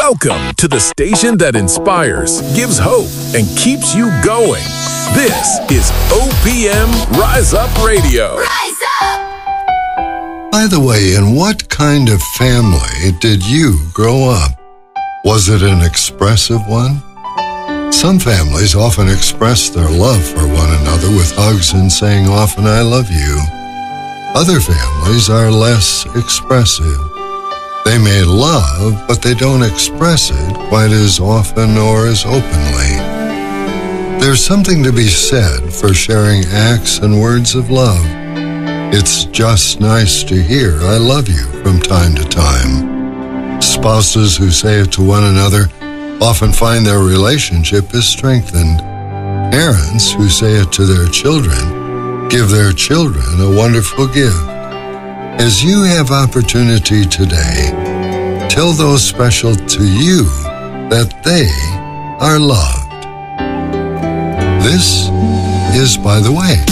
Welcome to the station that inspires, gives hope, and keeps you going. This is OPM Rise Up Radio. Rise up! By the way, in what kind of family did you grow up? Was it an expressive one? Some families often express their love for one another with hugs and saying often, "I love you." Other families are less expressive. They may love, but they don't express it quite as often or as openly. There's something to be said for sharing acts and words of love. It's just nice to hear "I love you" from time to time. Spouses who say it to one another often find their relationship is strengthened. Parents who say it to their children give their children a wonderful gift. As you have opportunity today, tell those special to you that they are loved. This is By the Way.